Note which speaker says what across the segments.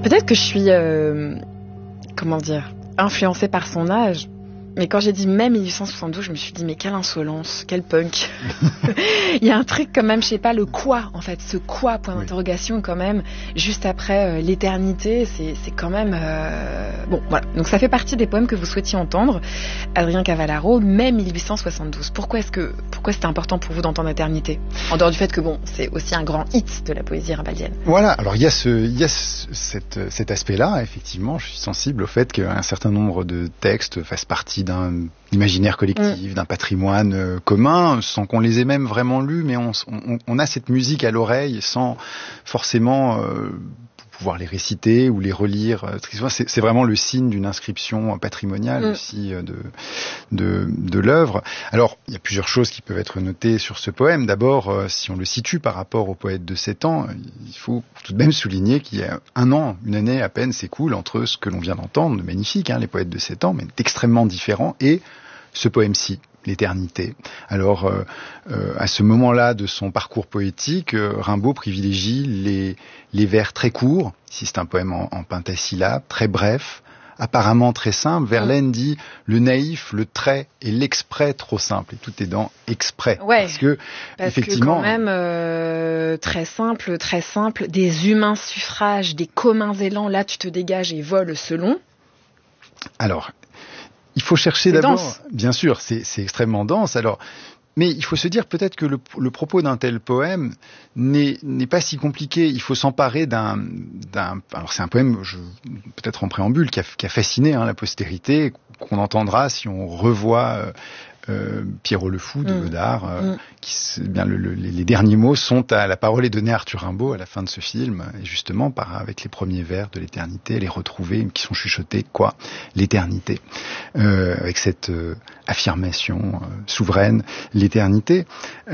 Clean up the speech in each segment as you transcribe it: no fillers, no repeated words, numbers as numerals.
Speaker 1: Peut-être que je suis, influencée par son âge. Mais quand j'ai dit mai 1872, je me suis dit, mais quelle insolence, quel punk. Il y a un truc quand même, je sais pas, le quoi, en fait, ce quoi, point d'interrogation quand même, juste après l'éternité, c'est quand même... Bon, voilà, donc ça fait partie des poèmes que vous souhaitiez entendre. Adrien Cavallaro, mai 1872. Pourquoi c'était important pour vous d'entendre l'éternité? En dehors du fait que, bon, c'est aussi un grand hit de la poésie rimbaldienne.
Speaker 2: Voilà, alors il y a cet aspect-là, effectivement, je suis sensible au fait qu'un certain nombre de textes fassent partie d'un imaginaire collectif, d'un patrimoine commun, sans qu'on les ait même vraiment lus, mais on a cette musique à l'oreille sans forcément pouvoir les réciter ou les relire. C'est vraiment le signe d'une inscription patrimoniale aussi de l'œuvre. Alors, il y a plusieurs choses qui peuvent être notées sur ce poème. D'abord, si on le situe par rapport au poète de 7 ans, il faut tout de même souligner qu'il y a une année à peine s'écoule entre ce que l'on vient d'entendre, de magnifique, les poètes de 7 ans, mais extrêmement différents, et ce poème-ci, l'éternité. Alors, à ce moment-là de son parcours poétique, Rimbaud privilégie les vers très courts. Ici, c'est un poème en pentasyllabes, très bref, apparemment très simple. Verlaine dit le naïf, le trait et l'exprès trop simple. Et tout est dans exprès.
Speaker 1: Ouais,
Speaker 2: parce effectivement,
Speaker 1: que quand même, très simple, des humains suffrages, des communs élans, là tu te dégages et voles selon.
Speaker 2: Alors, il faut chercher d'abord, bien sûr, c'est extrêmement dense. Alors, mais il faut se dire peut-être que le propos d'un tel poème n'est pas si compliqué. Il faut s'emparer alors c'est un poème, peut-être en préambule, qui a fasciné la postérité, qu'on entendra si on revoit Pierrot le Fou de Godard. Les derniers mots sont la parole est donnée à Arthur Rimbaud à la fin de ce film, et justement avec les premiers vers de l'éternité, les retrouvés qui sont chuchotés, l'éternité, avec cette affirmation souveraine, l'éternité.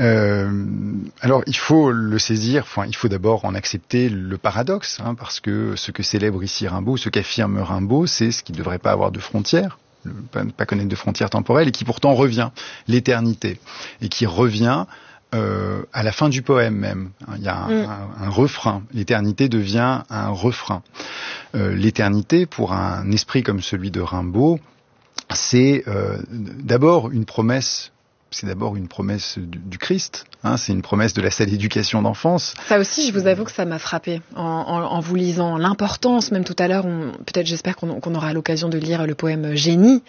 Speaker 2: Alors il faut le saisir, il faut d'abord en accepter le paradoxe, parce que ce que célèbre ici Rimbaud, ce qu'affirme Rimbaud, c'est ce qui ne devrait pas avoir de frontières, pas connaître de frontières temporelles, et qui pourtant revient, l'éternité, et qui revient à la fin du poème même. Il y a un refrain, l'éternité devient un refrain. L'éternité, pour un esprit comme celui de Rimbaud, c'est d'abord une promesse. C'est d'abord une promesse du Christ, c'est une promesse de la saine éducation d'enfance.
Speaker 1: Ça aussi, je vous avoue que ça m'a frappé en vous lisant l'importance. Même tout à l'heure, peut-être j'espère qu'on aura l'occasion de lire le poème Génie.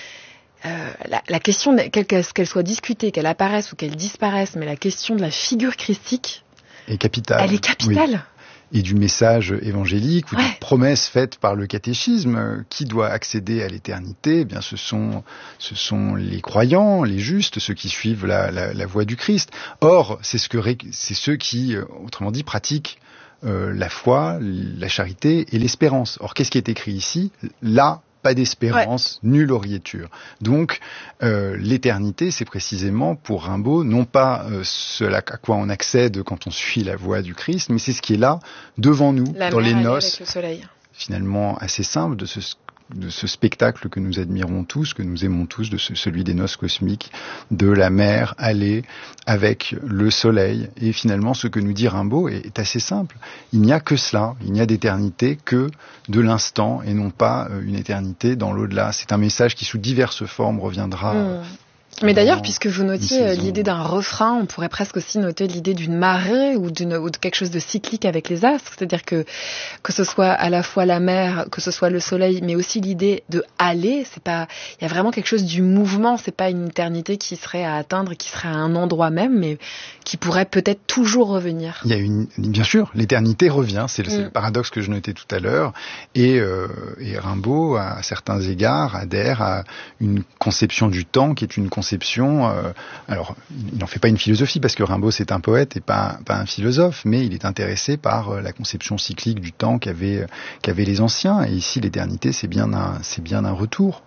Speaker 1: La question, qu'elle soit discutée, qu'elle apparaisse ou qu'elle disparaisse, mais la question de la figure christique
Speaker 2: est capitale.
Speaker 1: Elle est capitale.
Speaker 2: Oui. Et du message évangélique ou des promesses faites par le catéchisme, qui doit accéder à l'éternité, bien ce sont les croyants, les justes, ceux qui suivent la voie du Christ. Or, c'est ceux qui, autrement dit, pratiquent la foi, la charité et l'espérance. Or, qu'est-ce qui est écrit ici? Là, pas d'espérance, nulle oriéture. Donc, l'éternité, c'est précisément pour Rimbaud, non pas ce à quoi on accède quand on suit la voie du Christ, mais c'est ce qui est là, devant nous, dans les noces,
Speaker 1: avec le soleil.
Speaker 2: Finalement assez simple de ce spectacle que nous admirons tous, que nous aimons tous, celui des noces cosmiques, de la mer allée avec le soleil. Et finalement, ce que nous dit Rimbaud est assez simple. Il n'y a que cela. Il n'y a d'éternité que de l'instant et non pas une éternité dans l'au-delà. C'est un message qui, sous diverses formes, reviendra.
Speaker 1: Mais d'ailleurs, puisque vous notiez l'idée d'un refrain, on pourrait presque aussi noter l'idie d'une marée ou de quelque chose de cyclique avec les astres. C'est-à-dire que ce soit à la fois la mer, que ce soit le soleil, mais aussi l'idée de aller. Il y a vraiment quelque chose du mouvement. C'est pas une éternité qui serait à atteindre, qui serait à un endroit même, mais qui pourrait peut-être toujours revenir.
Speaker 2: Bien sûr, l'éternité revient. C'est le paradoxe que je notais tout à l'heure. Et Rimbaud, à certains égards, adhère à une conception du temps qui est une conception. Alors, il n'en fait pas une philosophie parce que Rimbaud c'est un poète et pas un philosophe, mais il est intéressé par la conception cyclique du temps qu'avaient les anciens. Et ici, l'éternité, c'est bien un retour.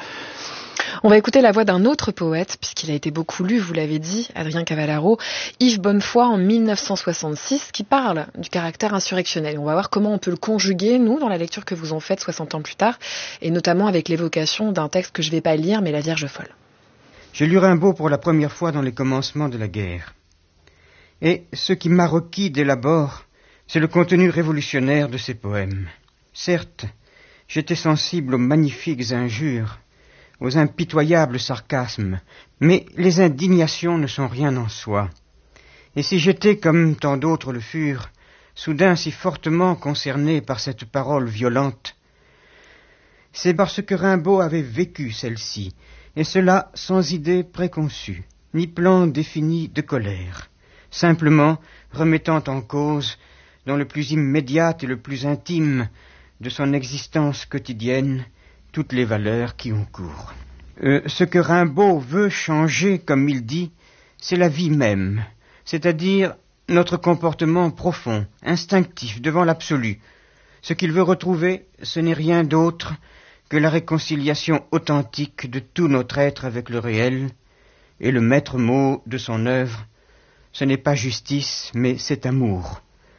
Speaker 1: On va écouter la voix d'un autre poète, puisqu'il a été beaucoup lu, vous l'avez dit, Adrien Cavallaro, Yves Bonnefoy en 1966, qui parle du caractère insurrectionnel. On va voir comment on peut le conjuguer, nous, dans la lecture que vous en faites 60 ans plus tard, et notamment avec l'évocation d'un texte que je ne vais pas lire, mais La Vierge folle.
Speaker 3: J'ai lu Rimbaud pour la première fois dans les commencements de la guerre. Et ce qui m'a requis dès l'abord, c'est le contenu révolutionnaire de ses poèmes. Certes, j'étais sensible aux magnifiques injures, aux impitoyables sarcasmes, mais les indignations ne sont rien en soi. Et si j'étais, comme tant d'autres le furent, soudain si fortement concerné par cette parole violente, c'est parce que Rimbaud avait vécu celle-ci, et cela sans idée préconçue, ni plan défini de colère, simplement remettant en cause, dans le plus immédiat et le plus intime de son existence quotidienne, toutes les valeurs qui ont cours. Ce que Rimbaud veut changer, comme il dit, c'est la vie même, c'est-à-dire notre comportement profond, instinctif, devant l'absolu. Ce qu'il veut retrouver, ce n'est rien d'autre que la réconciliation authentique de tout notre être avec le réel, et le maître mot de son œuvre, ce n'est pas justice, mais cet amour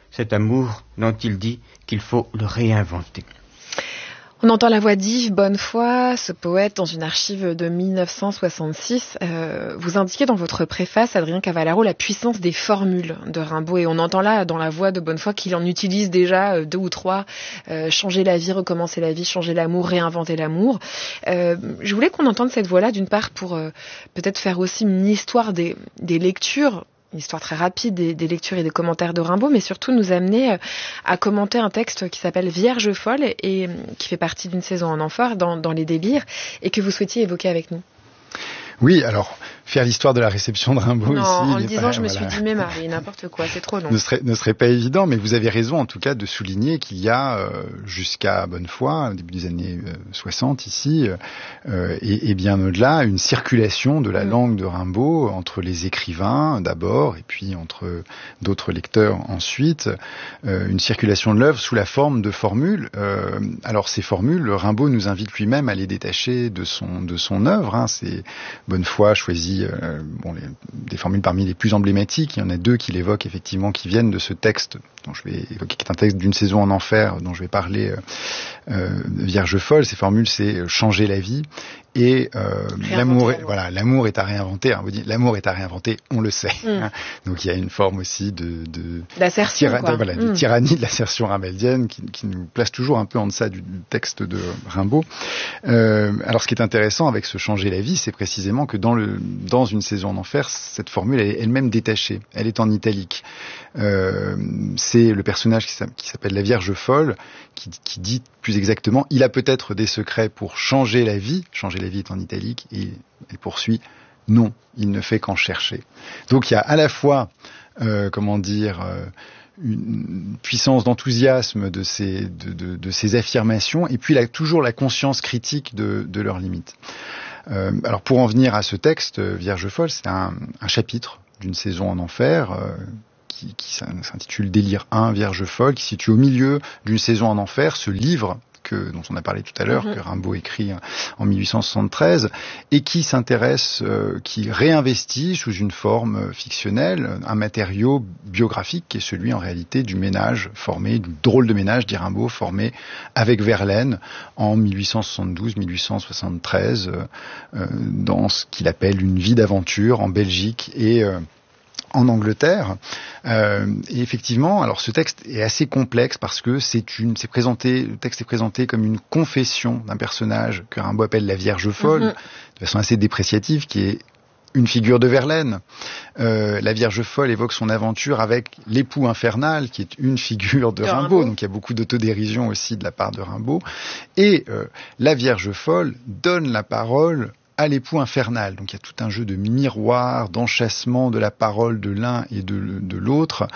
Speaker 3: dont il dit qu'il faut le réinventer.
Speaker 1: On entend la voix d'Yves Bonnefoy, ce poète, dans une archive de 1966. Vous indiquez dans votre préface, Adrien Cavallaro, la puissance des formules de Rimbaud. Et on entend là, dans la voix de Bonnefoy, qu'il en utilise déjà 2 ou 3. Changer la vie, recommencer la vie, changer l'amour, réinventer l'amour. Je voulais qu'on entende cette voix-là, d'une part, pour peut-être faire aussi une histoire des lectures, une histoire très rapide des lectures et des commentaires de Rimbaud, mais surtout nous amener à commenter un texte qui s'appelle Vierge folle et qui fait partie d'une saison en enfer dans les délires et que vous souhaitiez évoquer avec nous.
Speaker 2: Oui, alors, faire l'histoire de la réception de Rimbaud
Speaker 1: non,
Speaker 2: ici...
Speaker 1: en le disant, je me suis dit, mais Marie, n'importe quoi, c'est trop long.
Speaker 2: Ne serait pas évident, mais vous avez raison, en tout cas, de souligner qu'il y a, jusqu'à Bonnefoy, au début des années 60 ici, et bien au-delà, une circulation de la langue de Rimbaud entre les écrivains, d'abord, et puis entre d'autres lecteurs ensuite, une circulation de l'œuvre sous la forme de formules. Alors, ces formules, Rimbaud nous invite lui-même à les détacher de son œuvre, hein, c'est... Bonnefoy choisit des formules parmi les plus emblématiques. Il y en a 2 qu'il évoque effectivement, qui viennent de ce texte dont je vais évoquer, qui est un texte d'une saison en enfer, dont je vais parler, Vierge folle. Ces formules, c'est changer la vie et l'amour. L'amour est à réinventer. Hein, vous dites, l'amour est à réinventer, on le sait. Hein. Donc il y a une forme aussi
Speaker 1: d'assertion,
Speaker 2: de tyrannie de l'assertion rimbaldienne qui nous place toujours un peu en deçà du texte de Rimbaud. Alors ce qui est intéressant avec ce changer la vie, c'est précisément que dans une saison en enfer, cette formule elle est elle-même détachée. Elle est en italique. C'est le personnage qui s'appelle la Vierge folle qui dit plus exactement, il a peut-être des secrets pour changer la vie est en italique, et elle poursuit, non, il ne fait qu'en chercher. Donc il y a à la fois, une puissance d'enthousiasme de ces affirmations, et puis toujours la conscience critique de leurs limites. Alors pour en venir à ce texte, Vierge folle, c'est un chapitre d'une saison en enfer, qui s'intitule Délire 1, Vierge folle, qui se situe au milieu d'une saison en enfer, ce livre dont on a parlé tout à l'heure, que Rimbaud écrit en 1873, et qui qui réinvestit sous une forme fictionnelle un matériau biographique qui est celui en réalité du drôle de ménage, dit Rimbaud, formé avec Verlaine en 1872-1873, dans ce qu'il appelle une vie d'aventure en Belgique et en Angleterre. Et effectivement, alors ce texte est assez complexe parce que le texte est présenté comme une confession d'un personnage que Rimbaud appelle la Vierge folle, de façon assez dépréciative, qui est une figure de Verlaine. La Vierge folle évoque son aventure avec l'époux infernal, qui est une figure de Rimbaud. Donc il y a beaucoup d'autodérision aussi de la part de Rimbaud. Et la Vierge folle donne la parole à l'époux infernal. Donc il y a tout un jeu de miroir, d'enchâssement de la parole de l'un et de l'autre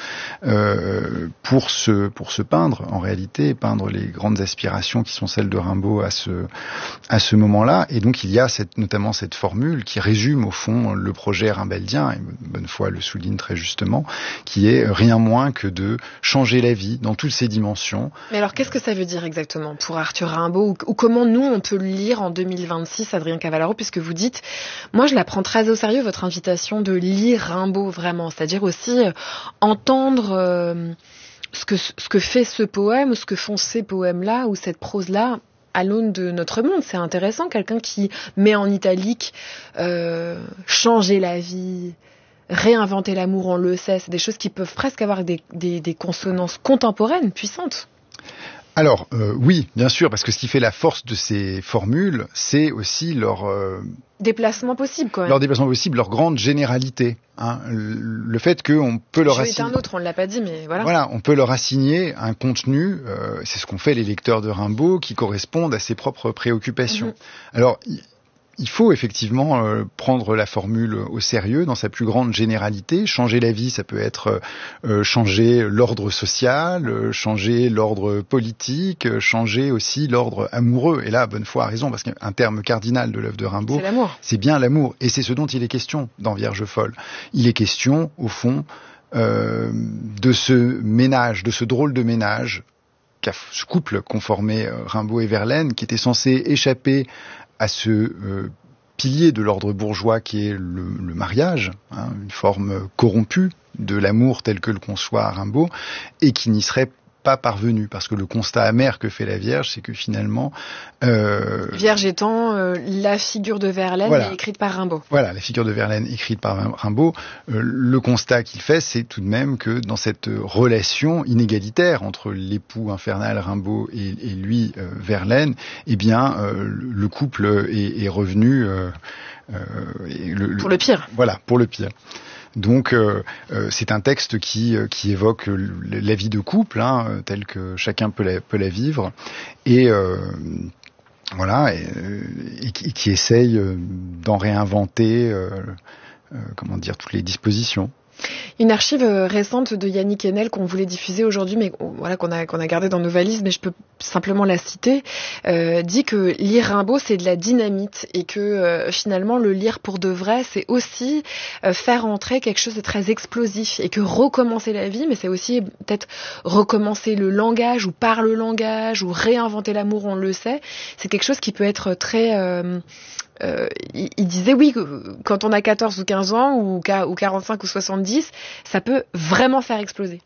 Speaker 2: pour se peindre, en réalité, peindre les grandes aspirations qui sont celles de Rimbaud à ce moment-là. Et donc il y a notamment cette formule qui résume au fond le projet rimbaldien, et Bonnefoy le souligne très justement, qui est rien moins que de changer la vie dans toutes ses dimensions.
Speaker 1: Mais alors qu'est-ce que ça veut dire exactement pour Arthur Rimbaud, ou comment nous on peut le lire en 2026, Adrien Cavallaro, puisque vous dites, moi je la prends très au sérieux, votre invitation de lire Rimbaud vraiment, c'est-à-dire aussi entendre ce que fait ce poème, ou ce que font ces poèmes-là, ou cette prose-là, à l'aune de notre monde. C'est intéressant, quelqu'un qui met en italique changer la vie, réinventer l'amour, on le sait, c'est des choses qui peuvent presque avoir des consonances contemporaines, puissantes.
Speaker 2: Alors, oui, bien sûr, parce que ce qui fait la force de ces formules, c'est aussi leur...
Speaker 1: déplacement possible, quand même.
Speaker 2: Leur déplacement possible, leur grande généralité. Hein. Le fait qu'on peut leur assigner...
Speaker 1: un autre, on ne l'a pas dit, mais voilà.
Speaker 2: Voilà, on peut leur assigner un contenu, c'est ce qu'ont fait les lecteurs de Rimbaud, qui correspondent à ses propres préoccupations. Alors, il faut effectivement prendre la formule au sérieux dans sa plus grande généralité. Changer la vie, ça peut être changer l'ordre social, changer l'ordre politique, changer aussi l'ordre amoureux. Et là, Bonnefoy a raison, parce qu'un terme cardinal de l'œuvre de Rimbaud,
Speaker 1: c'est l'amour.
Speaker 2: C'est bien l'amour. Et c'est ce dont il est question dans Vierge folle. Il est question, au fond, de ce ménage, de ce drôle de ménage, ce couple qu'ont formé Rimbaud et Verlaine, qui était censé échapper à ce pilier de l'ordre bourgeois qui est le mariage, hein, une forme corrompue de l'amour tel que le conçoit Rimbaud, et qui n'y serait pas parvenu, parce que le constat amer que fait la Vierge, c'est que finalement...
Speaker 1: Vierge étant la figure de Verlaine, voilà, écrite par Rimbaud.
Speaker 2: Voilà, la figure de Verlaine écrite par Rimbaud. Le constat qu'il fait, c'est tout de même que dans cette relation inégalitaire entre l'époux infernal Rimbaud et lui, Verlaine, eh bien, le couple est revenu...
Speaker 1: pour le pire.
Speaker 2: Voilà, pour le pire. Donc c'est un texte qui évoque la vie de couple, hein, telle que chacun peut la vivre, et voilà, et qui essaye d'en réinventer toutes les dispositions.
Speaker 1: Une archive récente de Yannick Enel qu'on voulait diffuser aujourd'hui, mais voilà, qu'on a gardé dans nos valises, mais je peux simplement la citer, dit que lire Rimbaud, c'est de la dynamite, et que finalement le lire pour de vrai, c'est aussi faire entrer quelque chose de très explosif, et que recommencer la vie, mais c'est aussi peut-être recommencer le langage, ou par le langage, ou réinventer l'amour, on le sait, c'est quelque chose qui peut être très... il disait oui, quand on a 14 ou 15 ans, ou 45 ou 70, ça peut vraiment faire exploser.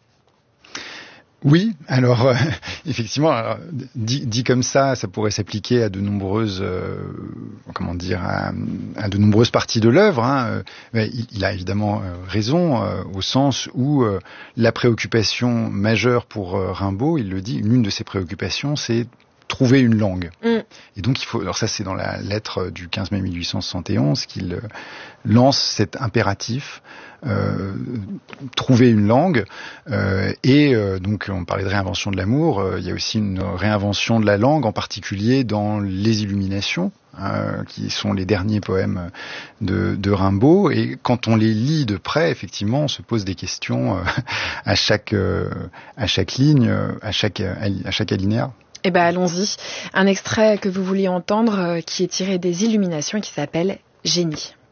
Speaker 2: Oui, alors effectivement, dit comme ça pourrait s'appliquer à de nombreuses, à de nombreuses parties de l'œuvre. Hein. Il a évidemment raison, au sens où la préoccupation majeure pour Rimbaud, il le dit, l'une de ses préoccupations, c'est trouver une langue. Et donc il faut, alors ça c'est dans la lettre du 15 mai 1871 qu'il lance cet impératif, trouver une langue, donc on parlait de réinvention de l'amour, il y a aussi une réinvention de la langue, en particulier dans les Illuminations, qui sont les derniers poèmes de Rimbaud, et quand on les lit de près, effectivement, on se pose des questions à chaque ligne, à chaque alinéa.
Speaker 1: Eh ben allons-y. Un extrait que vous vouliez entendre qui est tiré des Illuminations et qui s'appelle Génie.